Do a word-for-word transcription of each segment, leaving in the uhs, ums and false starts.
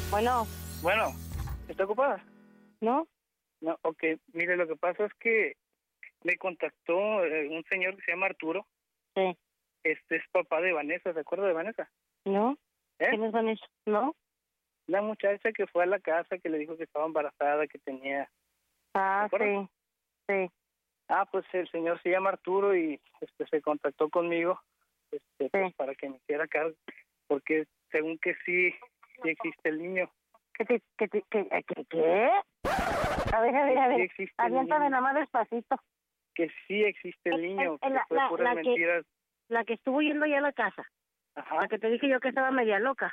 Bueno. Bueno, ¿está ocupada? ¿No? No, ok. Mire, lo que pasa es que me contactó eh, un señor que se llama Arturo. Sí. Este es papá de Vanessa, ¿se acuerda de Vanessa? ¿No? ¿Eh? ¿Quién es Vanessa? ¿No? La muchacha que fue a la casa, que le dijo que estaba embarazada, que tenía... Ah, sí. Sí. Ah, pues el señor se llama Arturo y este se contactó conmigo este, sí. pues, para que me hiciera cargo, porque según que sí, sí existe el niño. ¿Qué te, qué te, qué, qué, qué? A ver, a ver, a ver. Sí aviéntame nada más despacito. Que sí existe el niño, Eh, eh, que la, fue la, puras la mentiras. Que, la que estuvo yendo ya a la casa. Ajá. La que te dije yo que estaba media loca.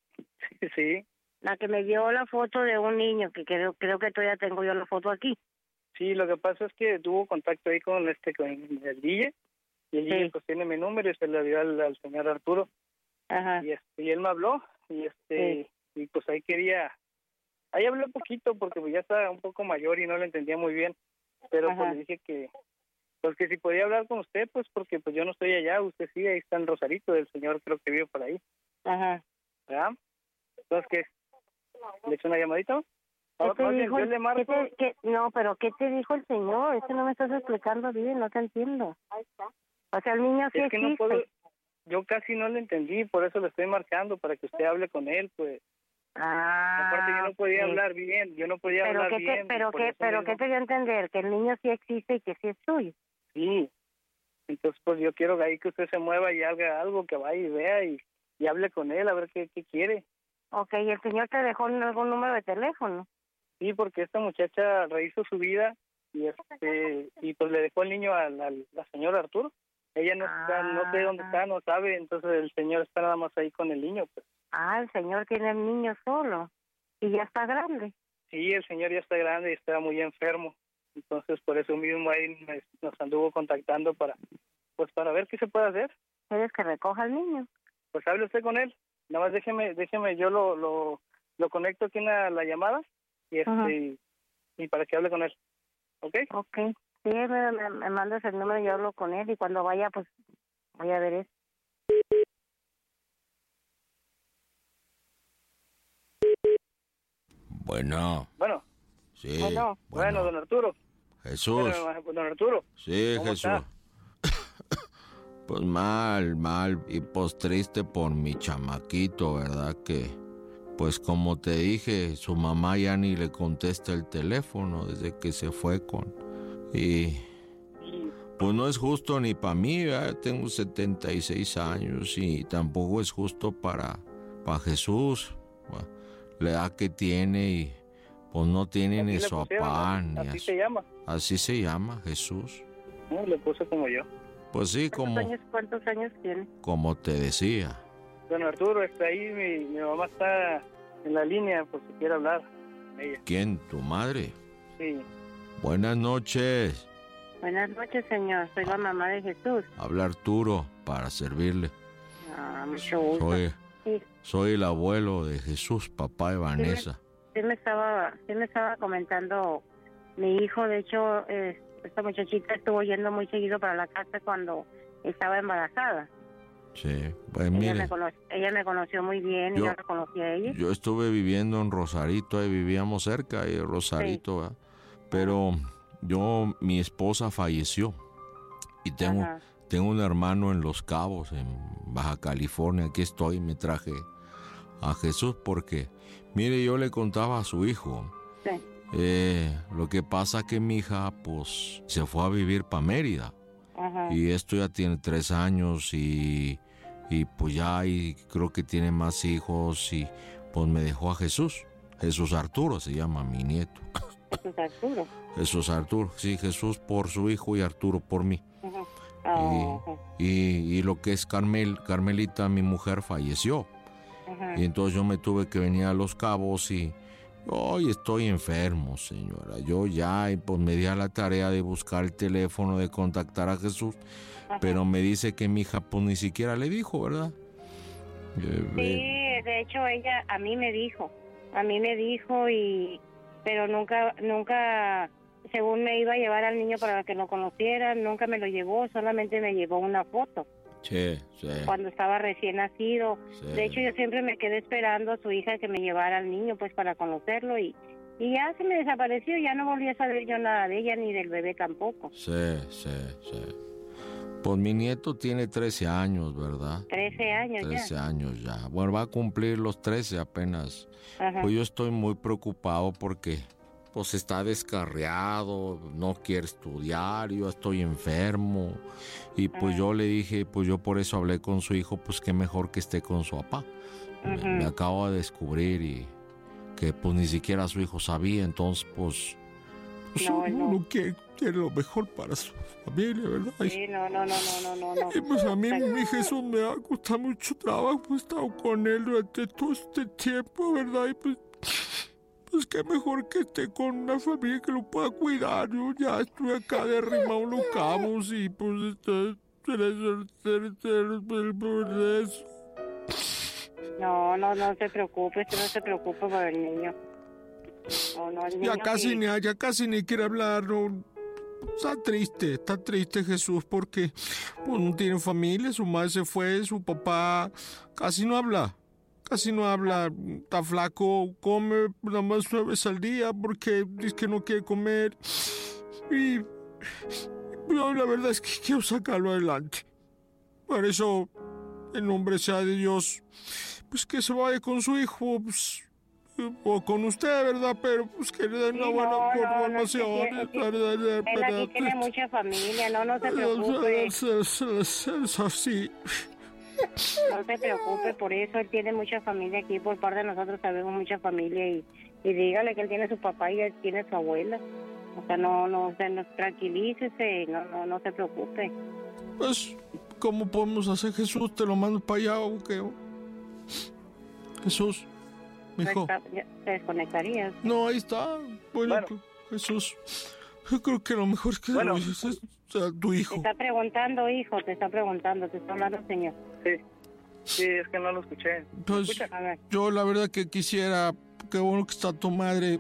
Sí. La que me dio la foto de un niño, que creo, creo que todavía tengo yo la foto aquí. Sí, lo que pasa es que tuvo contacto ahí con este con el Guille, y el Guille sí. pues tiene mi número y se lo dio al, al señor Arturo. Ajá. Y este y él me habló y este sí. y pues ahí quería, ahí habló un poquito porque pues ya está un poco mayor y no lo entendía muy bien, pero Ajá. pues le dije que pues que si podía hablar con usted, pues porque pues yo no estoy allá, usted sí, ahí está en Rosarito, el señor creo que vive por ahí. Ajá. ¿Verdad? Entonces, ¿qué? ¿Le echo una llamadita? ¿Qué te dijo yo el, le marco... ¿qué te, qué, no, pero ¿qué te dijo el señor? Es que no me estás explicando bien, no te entiendo. Ahí está. O sea, el niño sí es existe. Que no puedo, yo casi no le entendí, por eso le estoy marcando, para que usted hable con él, pues. Ah, aparte yo no podía sí. hablar bien, yo no podía pero hablar qué te, bien. Pero qué, pero qué te dio a entender, que el niño sí existe y que sí es suyo. Sí, entonces pues yo quiero ahí que usted se mueva y haga algo, que vaya y vea y, y hable con él, a ver qué, qué quiere. Ok, ¿y el señor te dejó algún número de teléfono? Sí, porque esta muchacha rehizo su vida y este y pues le dejó el niño al, al, al señor Arturo. Ella no ah. está, no sé dónde está, no sabe, entonces el señor está nada más ahí con el niño. Pues. Ah, el señor tiene el niño solo y ya está grande. Sí, el señor ya está grande y está muy enfermo, entonces por eso mismo ahí nos anduvo contactando para, pues para ver qué se puede hacer. ¿Quieres que recoja al niño? Pues hable usted con él, nada más déjeme, déjeme yo lo, lo, lo conecto aquí en la, la llamada y este uh-huh. y, y para que hable con él, ¿ok? Ok. Sí, me, me, me mandas el número y yo hablo con él y cuando vaya, pues, voy a ver eso. Bueno. Bueno. Sí. Bueno, bueno, bueno don Arturo. Jesús. Bueno, don Arturo. Sí, Jesús. Pues mal, mal y pues triste por mi chamaquito, ¿verdad? Que, pues como te dije, su mamá ya ni le contesta el teléfono desde que se fue con... Y... Pues no es justo ni para mí, ¿verdad? Tengo setenta y seis años y tampoco es justo para, para Jesús. Bueno, la edad que tiene y pues no tiene ni su papá. Ni así se llama. Así se llama, Jesús. No, le puse como yo. Pues sí, ¿Cuántos como... Años, ¿Cuántos años tiene? Como te decía. Don Arturo, está ahí, mi, mi mamá está en la línea por si quiere hablar con ella. ¿Quién? ¿Tu madre? Sí. Buenas noches. Buenas noches, señor. Soy la mamá de Jesús. Habla Arturo para servirle. Ah, mucho gusto. Soy, sí. soy el abuelo de Jesús, papá de Vanessa. Sí me, sí me estaba, sí me estaba comentando mi hijo. De hecho, eh, esta muchachita estuvo yendo muy seguido para la casa cuando estaba embarazada. Sí, pues ella mire. Me conoce, ella me conoció muy bien yo, y yo la conocí a ella. Yo estuve viviendo en Rosarito, ahí vivíamos cerca de Rosarito, sí. Pero yo, mi esposa falleció y tengo, tengo un hermano en Los Cabos, en Baja California. Aquí estoy, me traje a Jesús porque, mire, yo le contaba a su hijo. Sí. Eh, lo que pasa que mi hija, pues, se fue a vivir para Mérida. Ajá. Y esto ya tiene tres años y, y pues ya y creo que tiene más hijos y pues me dejó a Jesús. Jesús Arturo se llama mi nieto. Jesús Arturo. Jesús Arturo, sí, Jesús por su hijo y Arturo por mí. Ajá. Oh, y, y, y lo que es Carmel, Carmelita, mi mujer, falleció. Ajá. Y entonces yo me tuve que venir a Los Cabos y hoy estoy enfermo, señora. Yo ya pues me di a la tarea de buscar el teléfono, de contactar a Jesús, Ajá. pero me dice que mi hija pues ni siquiera le dijo, ¿verdad? Sí, de hecho ella a mí me dijo, a mí me dijo y pero nunca, nunca, según me iba a llevar al niño para que lo conociera, nunca me lo llevó, solamente me llevó una foto. Sí, sí. Cuando estaba recién nacido. Sí. De hecho, yo siempre me quedé esperando a su hija que me llevara al niño, pues, para conocerlo, y, y ya se me desapareció, ya no volví a saber yo nada de ella, ni del bebé tampoco. Sí, sí, sí. Pues mi nieto tiene trece años, ¿verdad? trece años ya. trece años ya. Bueno, va a cumplir los trece apenas. Ajá. Pues yo estoy muy preocupado porque pues está descarriado, no quiere estudiar, yo estoy enfermo. Y pues Ajá. yo le dije, pues yo por eso hablé con su hijo, pues qué mejor que esté con su papá. Me, Ajá. me acabo de descubrir y que pues ni siquiera su hijo sabía, entonces pues... pues No, uno no. no quiere, quiere lo mejor para su familia, ¿verdad? Sí, no, no, no, no, no, no. Y pues a mí, Pero- mi Jesús, me ha costado mucho trabajo, he estado con él durante todo este tiempo, ¿verdad? Y pues, pues qué mejor que esté con una familia que lo pueda cuidar. Yo ya estoy acá de arrimado los cabos y pues este, por eso. No, no, no se preocupe, usted no se preocupe por el niño. No, no, el niño Ya casi sí. ni, ya casi ni quiere hablar, no. Está triste, está triste Jesús porque pues, no tiene familia, su madre se fue, su papá casi no habla, casi no habla, está flaco, come nada más una vez al día porque dice que no quiere comer y yo la verdad es que quiero sacarlo adelante. Por eso, en nombre sea de Dios, pues que se vaya con su hijo, pues, o con usted, ¿verdad? Pero pues que le den una Sí, buena no, no, no, es que formación. tiene- es que- Él aquí tiene mucha familia, no, no se preocupe. Sí. No se preocupe por eso, él tiene mucha familia aquí, por parte de nosotros sabemos mucha familia, y, y dígale que él tiene su papá y él tiene su abuela. O sea, no, no, o sea, no, tranquilícese, no, no, no se preocupe. Pues, ¿cómo podemos hacer, Jesús? ¿Te lo mando para allá o qué? Jesús, mijo. Está- ya se desconectaría. No, ahí está. Bueno, Bueno. pues, Jesús, yo creo que lo mejor es que Bueno. lo dices a tu Te hijo. está preguntando, hijo, te está preguntando, te está hablando el señor. Sí. Sí, es que no lo escuché. Pues, Escucha. A ver, yo la verdad que quisiera, qué bueno que está tu madre,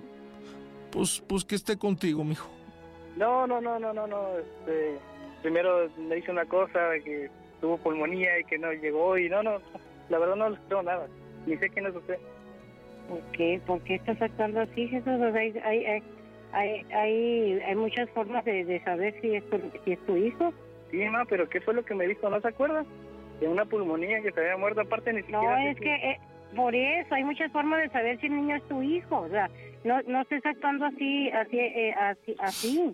pues, pues que esté contigo, mijo. No, no, no, no, no, no. Este, primero me dice una cosa de que tuvo pulmonía y que no llegó y no, no. La verdad no les creo nada. Ni sé quién es usted. ¿por qué? ¿Por qué estás actuando así, Jesús? O sea, hay, hay, hay, hay, hay, hay muchas formas de, de saber si es, tu, si es tu hijo. Sí, ma, pero ¿qué fue lo que me dijo? ¿No se acuerda? De una pulmonía que se había muerto, aparte ni siquiera... No, sé es si- que eh, por eso hay muchas formas de saber si el niño es tu hijo. O sea, no, no estés actuando así, así, eh, así, así.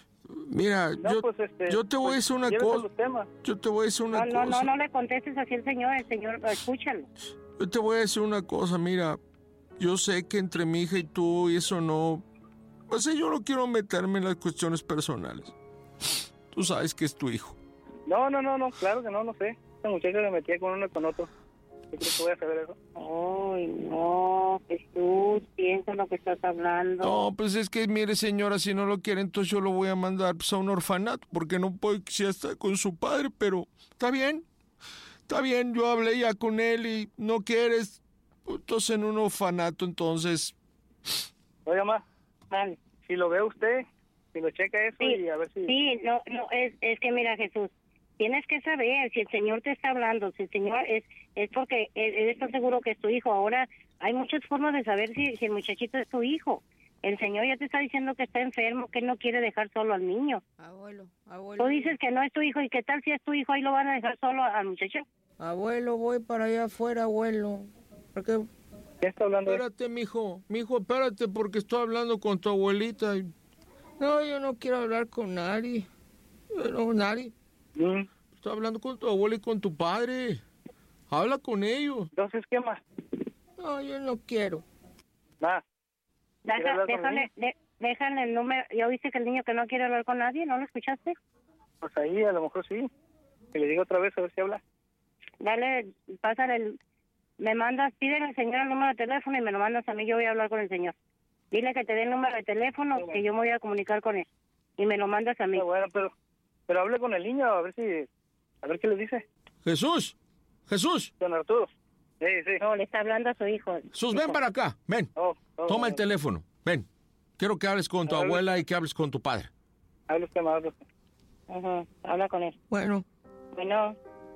Mira, No, yo, pues, este, yo te voy a pues, decir una llévese cosa. los temas. Yo te voy a decir una No, no, cosa. no, no le contestes así al señor, el señor, escúchalo. Yo te voy a decir una cosa, mira. Yo sé que entre mi hija y tú y eso no... O sea, yo no quiero meterme en las cuestiones personales. Tú sabes que es tu hijo. No, no, no, no, claro que no, no sé. Esta muchacha se metía con uno y con otro. ¿Qué crees que voy a saber eso? Ay, no, Jesús, piensa lo que estás hablando. No, pues es que, mire, señora, si no lo quiere, entonces yo lo voy a mandar pues, a un orfanato, porque no puede que sea estar con su padre, pero está bien. Está bien, yo hablé ya con él y no quieres, pues, entonces en un orfanato, entonces... Oiga, ma, Vale. si lo ve usted, si lo checa eso Sí, y a ver si... sí, no, no, es, es que mira, Jesús, tienes que saber si el Señor te está hablando, si el Señor es, es porque él, él está seguro que es tu hijo. Ahora hay muchas formas de saber si, si el muchachito es tu hijo. El Señor ya te está diciendo que está enfermo, que él no quiere dejar solo al niño. Abuelo, abuelo. Tú dices que no es tu hijo, ¿y qué tal si es tu hijo? Ahí lo van a dejar solo al muchacho. Abuelo, voy para allá afuera, abuelo. Porque ¿Quién está hablando? de- Espérate, mijo, mijo, espérate, porque estoy hablando con tu abuelita. y- no, yo no quiero hablar con nadie. No, nadie. Mm, Estoy hablando con tu abuela y con tu padre. Habla con ellos. Entonces, ¿qué más? No, yo no quiero. Nada. ¿Quiere Deja, hablar con déjale, él? de- déjale el número. ¿Ya viste que el niño que no quiere hablar con nadie? ¿No lo escuchaste? Pues ahí a lo mejor sí. Que le diga otra vez a ver si habla. Dale, pásale el... Me mandas, pídele al señor el número de teléfono y me lo mandas a mí, yo voy a hablar con el señor. Dile que te dé el número de teléfono, Sí, bueno. que yo me voy a comunicar con él. Y me lo mandas a mí. Está bueno, pero, pero hable con el niño a ver si... A ver qué le dice. Jesús, Jesús, Don Arturo. Sí, sí. No, le está hablando a su hijo. Jesús, ven para acá, ven. Oh, oh, Toma oh. el teléfono, ven. Quiero que hables con tu Hable. abuela y que hables con tu padre. Hable usted más. Ujú, habla con él. Bueno, Bueno,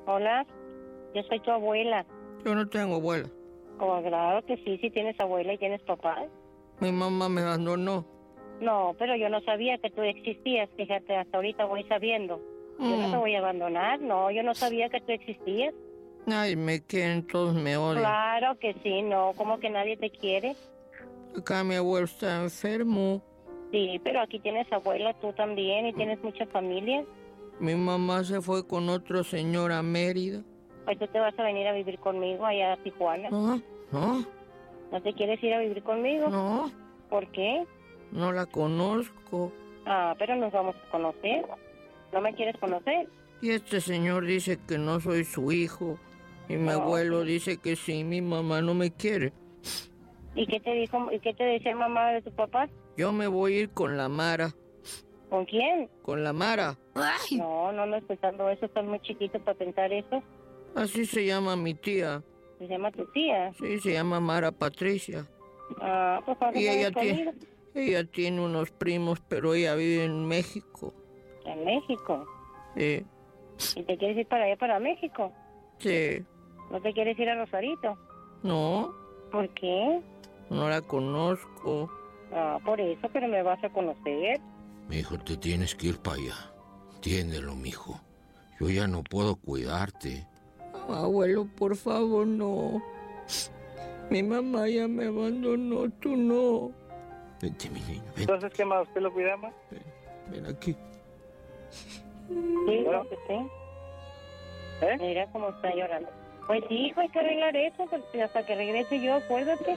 Hola, yo soy tu abuela. Yo no tengo abuela. Oh, claro que sí, sí tienes abuela y tienes papá. Mi mamá me abandonó. No, pero yo no sabía que tú existías, fíjate, hasta ahorita voy sabiendo. Yo no te Mm. voy a abandonar, no, yo no sabía que tú existías. Nadie me quiere, todos me odian. Claro que sí, no, como que nadie te quiere. Acá mi abuelo está enfermo. Sí, pero aquí tienes abuela, tú también, y tienes mucha familia. Mi mamá se fue con otro señor a Mérida. Pues tú te vas a venir a vivir conmigo allá a Tijuana. No, no, ¿No te quieres ir a vivir conmigo? no, ¿Por qué? no la conozco. Ah, pero nos vamos a conocer. ¿No me quieres conocer? Y este señor dice que no soy su hijo. Y mi No. abuelo dice que sí, mi mamá no me quiere. ¿Y qué te dijo, y qué te decía mamá de tu papá? Yo me voy a ir con la Mara. ¿Con quién? Con la Mara. No, no no pensando eso, estás muy chiquito para pensar eso. Así se llama mi tía. Se llama tu tía. Sí, se llama Mara Patricia. Ah, pues ahora Y no ella es tiene, conmigo. ella tiene unos primos, pero ella vive en México. En México. Sí, ¿Y te quieres ir para allá, para México? sí. ¿No te quieres ir a Rosarito? No, ¿Por qué? no la conozco. Ah, por eso, pero me vas a conocer. Mijo, te tienes que ir para allá. Entiéndelo, mijo. Yo ya no puedo cuidarte. Abuelo, por favor, no. Mi mamá ya me abandonó, tú no. Vente, mi niño, ven. Entonces, ¿qué más? ¿Usted lo cuida más? Ven, ven aquí. Sí, creo que sí. ¿Eh? Mira cómo está llorando. Pues sí, hijo, hay que arreglar eso, pues, hasta que regrese yo, acuérdate.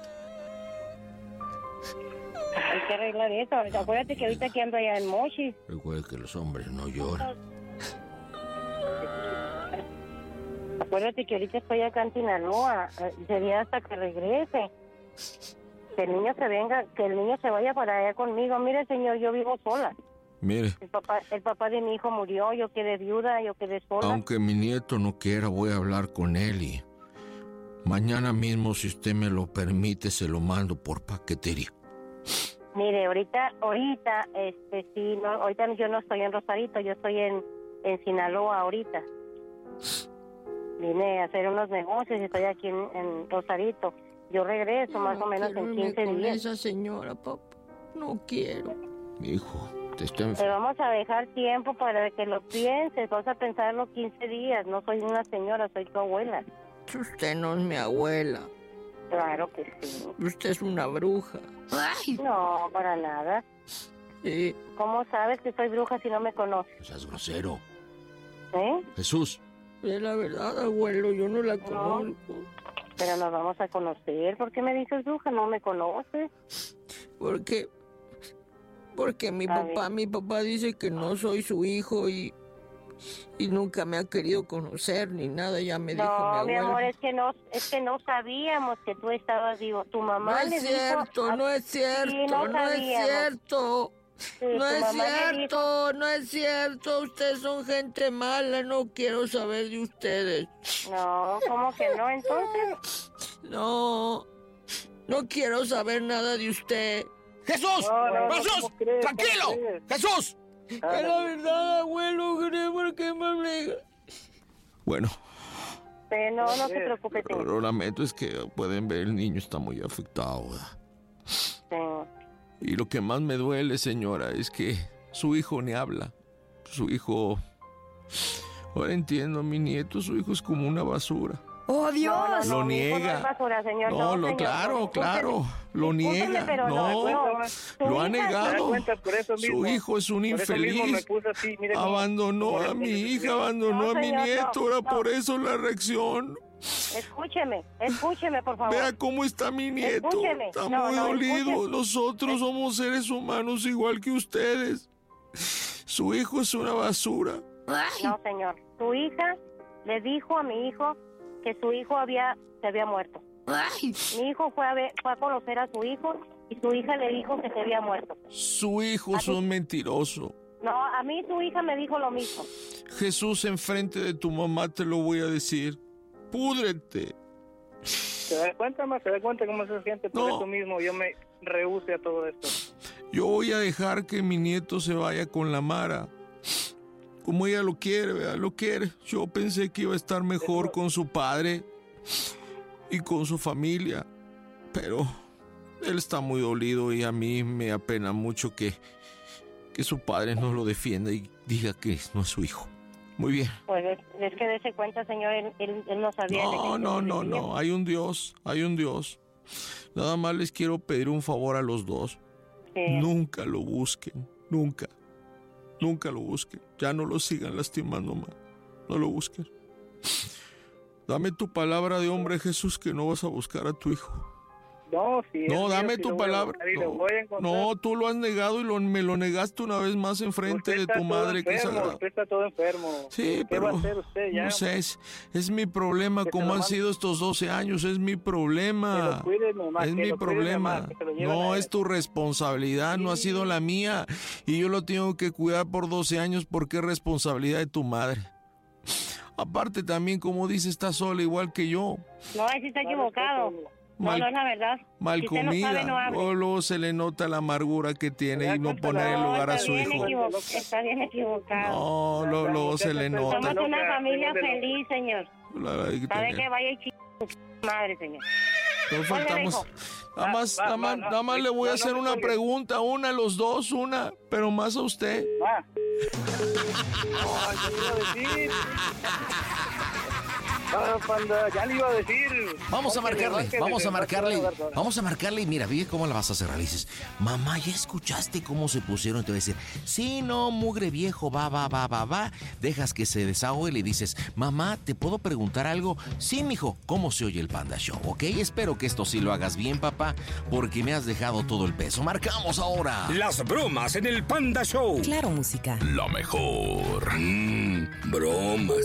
Hay que arreglar eso. Acuérdate que ahorita que ando allá en Mochis. Recuerda que los hombres no lloran. Acuérdate que ahorita estoy acá en Sinaloa. eh, Sería hasta que regrese. Que el niño se venga, que el niño se vaya para allá conmigo. Mire, señor, yo vivo sola. Mire, El papá, el papá de mi hijo murió, yo quedé viuda, yo quedé sola. aunque mi nieto no quiera, voy a hablar con él y mañana mismo, si usted me lo permite, se lo mando por paquetería. Mire, ahorita, ahorita, este, sí, no, ahorita yo no estoy en Rosarito, yo estoy en, en Sinaloa ahorita. Vine a hacer unos negocios y estoy aquí en, en Rosarito. Yo regreso más No o menos quiero en irme quince con días. esa señora, papá. No quiero. Mi hijo, te estoy Te enfermo. vamos a dejar tiempo para que lo pienses, vas a pensarlo quince días. No soy una señora, soy tu abuela. Usted no es mi abuela. Claro que sí. Usted es una bruja. No, para nada. Sí. ¿Cómo sabes que soy bruja si no me conoces? No seas grosero. ¿Eh? Jesús, Es la verdad, abuelo, yo no la conozco. Pero nos vamos a conocer. ¿Por qué me dices bruja? No me conoces. Porque, porque mi A papá, ver. mi papá dice que no soy su hijo y, y nunca me ha querido conocer ni nada, ya me dijo No, mi mi abuelo. amor, es que no, es que no sabíamos que tú estabas vivo. Tu No mamá le es dijo... cierto, no es cierto, Sí, no no es sabíamos. cierto. Sí, No tu es mamá le dijo- cierto, no es cierto. Ustedes son gente mala, no quiero saber de ustedes. No, ¿cómo que no? Entonces... No, no quiero saber nada de usted. ¡Jesús! No, no, no, ¡Jesús! ¿cómo crees? ¡Tranquilo! ¿Cómo crees? ¡Jesús! Es la verdad, abuelo, ¿por qué me obliga? Bueno, eh, no, no se preocupe, lo, señor. lo lamento, es que pueden ver, el niño está muy afectado, ¿verdad? Sí. Y lo que más me duele, señora, es que su hijo ni habla. Su hijo... Ahora entiendo, mi nieto, su hijo es como una basura. ¡Oh, Dios! No, no, Lo no, mi hijo no niega. es basura, señor. No, No, lo señor, claro, no, discúlpeme. claro. Lo Discúlpeme, niega. pero no, No, no. Su lo ha hija- ¿Se da negado. cuenta? Por eso mismo. Su hijo es un Por eso mismo me infeliz. puse así, mire cómo- Abandonó por a eso mi me- hija, abandonó No, a mi señor, no, nieto. Ahora no. por eso la reacción. Escúcheme, escúcheme, por favor. Vea cómo está mi nieto. Escúcheme. Está No, muy no, dolido. escúcheme. Nosotros somos seres humanos igual que ustedes. Su hijo es una basura. No, señor. Tu hija le dijo a mi hijo que su hijo había se había muerto. Mi hijo fue a, ver, fue a conocer a su hijo y su hija le dijo que se había muerto. Su hijo es un mentiroso. No, a mí su hija me dijo lo mismo. Jesús, enfrente de tu mamá te lo voy a decir. Púdrete. ¿Se da cuenta, más? ¿Se da cuenta cómo se siente? Por No. eso mismo yo me rehúse a todo esto. Yo voy a dejar que mi nieto se vaya con la Mara. como ella lo quiere, ¿verdad? Lo quiere. Yo pensé que iba a estar mejor con su padre y con su familia, pero él está muy dolido y a mí me apena mucho que, que su padre no lo defienda y diga que no es su hijo. Muy bien. Pues es, es que dése cuenta, señor, él, él, él no sabía. No, no, no, no, hay un Dios, hay un Dios. Nada más les quiero pedir un favor a los dos. Sí. Nunca lo busquen, nunca, nunca lo busquen. Ya no lo sigan lastimando más, no lo busquen. Dame tu palabra de hombre, Jesús, que no vas a buscar a tu hijo. No, sí. No, dame sí tu lo palabra. No, no, no, tú lo has negado y lo, me lo negaste una vez más enfrente de tu madre. Enfermo, que es sagrada. usted está todo enfermo. Sí, ¿Qué pero va a hacer usted ya? No sé, es, es mi problema, como han sido estos doce años, es mi problema. Que lo cuide, mamá, es que mi lo cuide, problema. mamá, que se lo lleven No a es él. tu responsabilidad, sí. No ha sido la mía. Y yo lo tengo que cuidar por doce años porque es responsabilidad de tu madre. Aparte también, como dice, está sola igual que yo. No, ahí sí está equivocado. Mal, no, no es la verdad. Mal si comida. No sabe, no luego, luego se le nota la amargura que tiene y no poner en lugar a su hijo. Está bien equivocado. No, luego, luego se le nota. Somos una familia feliz, señor. Que ¿Sabe que vaya y ch... madre, señor? No faltamos. Nada más, nada más, nada más le voy a hacer una pregunta, una a los dos, una, pero más a usted. Ah. No, ya le iba a decir. Ah, panda, ya le iba a decir. Vamos a marcarle, vamos a marcarle, vamos a marcarle y mira, fíjate cómo la vas a cerrar. Le dices, mamá, ¿ya escuchaste cómo se pusieron? Te va a decir, sí, no, mugre viejo, va, va, va, va, va. Dejas que se desahogue y le dices, mamá, ¿te puedo preguntar algo? Sí, mijo, ¿cómo se oye el Panda Show? ¿Ok? Espero que esto sí lo hagas bien, papá, porque me has dejado todo el peso. Marcamos ahora. Las bromas en el Panda Show. Claro, música. La mejor. Mmm, bromas.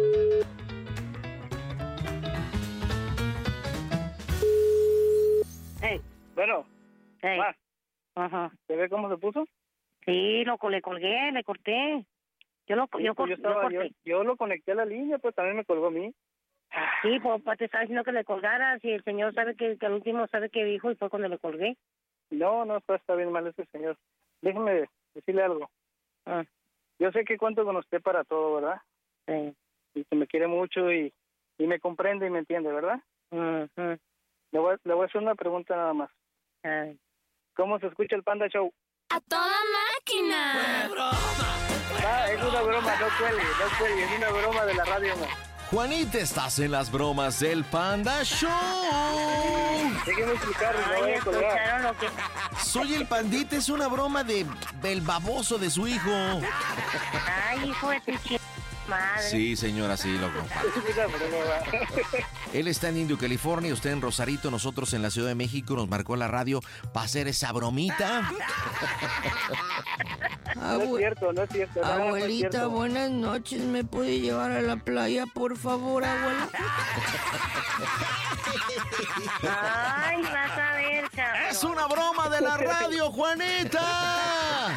Hey. Bueno, hey. Ma, Ajá. ¿se ve cómo se puso? Sí, lo, le colgué, le corté. Yo lo, Sí, yo, pues yo, estaba, yo, yo lo conecté a la línea, pues también me colgó a mí. Sí, pues te estaba diciendo que le colgaras y el señor sabe que, que al último sabe que dijo y fue cuando le colgué. No, no, pues está bien mal ese señor. Déjeme decirle algo. Ah. Yo sé que cuento con usted para todo, ¿verdad? Sí. Y que me quiere mucho y, y me comprende y me entiende, ¿verdad? Uh-huh. Le voy, le voy a hacer una pregunta nada más. Ay. ¿Cómo se escucha el Panda Show? ¡A toda máquina! Ah, es una broma, no cuelgue, no cuelgue, es una broma de la radio, ¿no? Juanita, estás en las bromas del Panda Show. Déjeme explicar, no Ay, voy a colgar. escucharon lo que... Soy el Pandita, es una broma de del baboso de su hijo. Ay, hijo de tu ch... madre. Sí, señora, sí, lo comparto. Él está en Indio, California, usted en Rosarito, nosotros en la Ciudad de México. Nos marcó la radio para hacer esa bromita. No es cierto, no es cierto. No, Abuelita, no es cierto. buenas noches. ¿Me puede llevar a la playa, por favor, abuela? Ay, vas a ver, cabrón. ¡Es una broma de la radio, Juanita!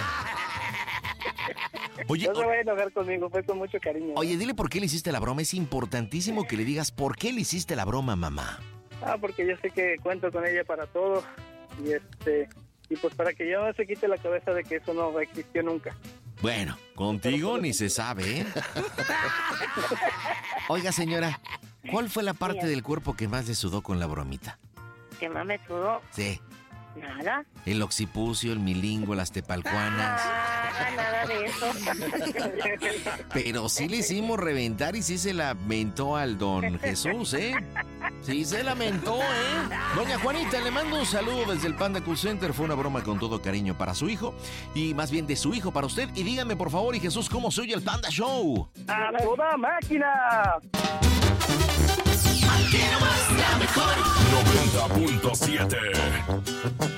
Oye, no se vaya a enojar conmigo, fue con mucho cariño. Oye, dile por qué le hiciste la broma. Es importantísimo que le digas por qué le hiciste la broma, mamá. Ah, porque yo sé que cuento con ella para todo. Y este y pues para que yo no se quite la cabeza de que eso no existió nunca. Bueno, contigo ni se sabe, ¿eh? Oiga, señora, ¿cuál fue la parte del cuerpo que más le sudó con la bromita? ¿Qué más me sudó? Sí. Nada. El occipucio, el milingo, las tepalcuanas. Nada, nada de eso. Pero sí le hicimos reventar y sí se la mentó al don Jesús, ¿eh? Sí se la mentó, ¿eh? Doña Juanita, le mando un saludo desde el Panda Cool Center. Fue una broma con todo cariño para su hijo. Y más bien de su hijo para usted. Y dígame, por favor, y Jesús, ¿cómo se oye el Panda Show? ¡A toda máquina! noventa punto siete